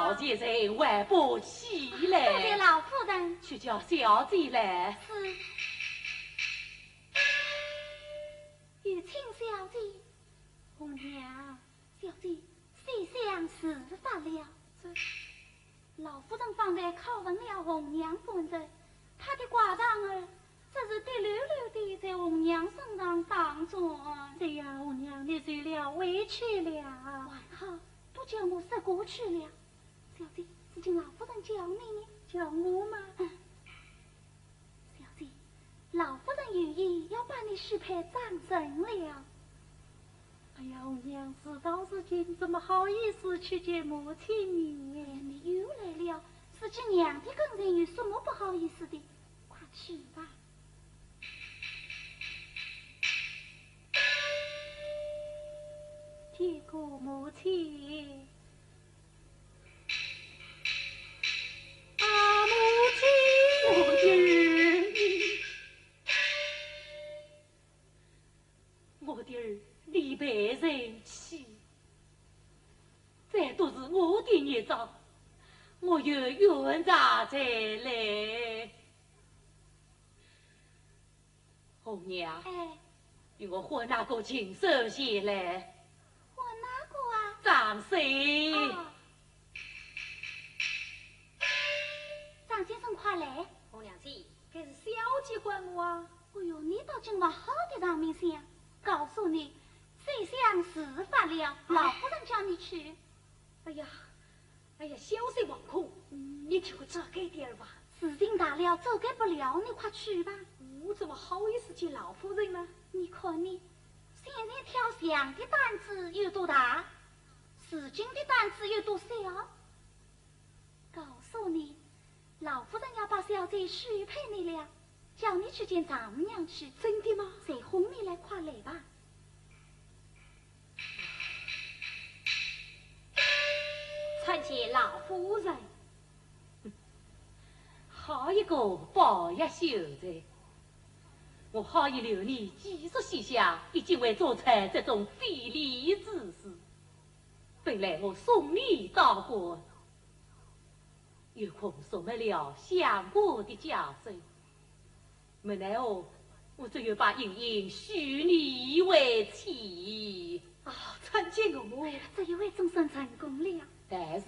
小姐人还不起来。 多谢老夫人。 去叫小姐来。 是。有请小姐。 红娘， 小姐，西厢事发了。老夫人方才拷问了红娘本人，她的寡丈儿这是滴溜溜地在红娘身上打转。 这样红娘你受了委屈了。 还好，不叫我失过去了。小姐，是请老夫人叫你呢？ 叫我吗？ 小姐，老夫人有意要把你许配丈人了。 哎呀，红娘，事到如今，怎么好意思去见母亲你？ 你又来了，是去娘的跟人有什么不好意思的？快去吧。 见过母亲。母亲， 我的儿离别人妻，这都是我的孽障，我有冤债在来。红娘，与我换那个禽兽鞋来。 换哪个啊？ 张生。 张先生，快来！ 红娘子，这是小姐唤我啊。 哎呦，你倒真往好的上面想。告诉你，西厢事发了，老夫人叫你去。 哎呀，小事望空，你替我早改点吧。 事情大了，走改不了，你快去吧。 我怎么好意思见老夫人呢？ 你看你，现在挑香的担子有多大，使劲的担子有多小。告诉你，老夫人要把小姐许配你了，叫你去见丈母娘去。 真的吗？ 谁哄你来，快来吧。 参见老夫人。 好一个宝叶秀才！我好意留你寄宿西厢，已经为做出这种非礼之事。本来我送你到国，有空送不了相国的家珍，没奈何我只有把莹莹许你为妻。 参见我母， 这一回总算成功了。 但是